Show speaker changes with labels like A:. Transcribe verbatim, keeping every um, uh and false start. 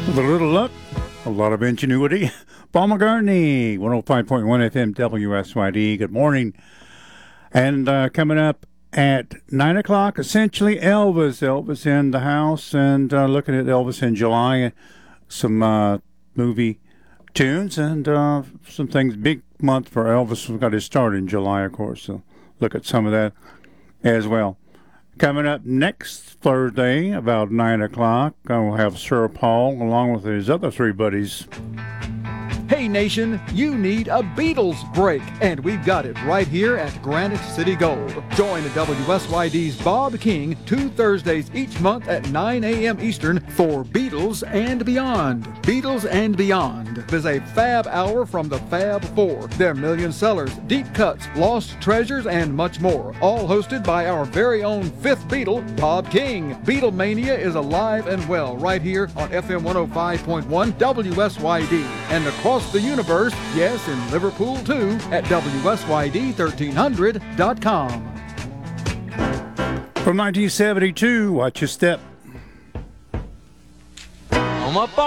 A: With a little luck, a lot of ingenuity. Paul McCartney, one oh five point one F M W S Y D. Good morning. And uh, coming up at nine o'clock, essentially Elvis. Elvis in the house, and uh, looking at Elvis in July. Some uh, movie tunes and uh, some things. Big month for Elvis. We've got his start in July, of course. So look at some of that as well. Coming up next Thursday, about nine o'clock, I will have Sir Paul along with his other three buddies.
B: Hey Nation, you need a Beatles break, and we've got it right here at Granite City Gold. Join the W S Y D's Bob King two Thursdays each month at nine a.m. Eastern for Beatles and Beyond. Beatles and Beyond is a fab hour from the Fab Four. Their million sellers, deep cuts, lost treasures, and much more. All hosted by our very own fifth Beatle, Bob King. Beatlemania is alive and well right here on F M one oh five point one W S Y D and across the universe, yes, in Liverpool too, at W S Y D thirteen hundred dot com.
A: From nineteen seventy-two, watch your step.
C: On my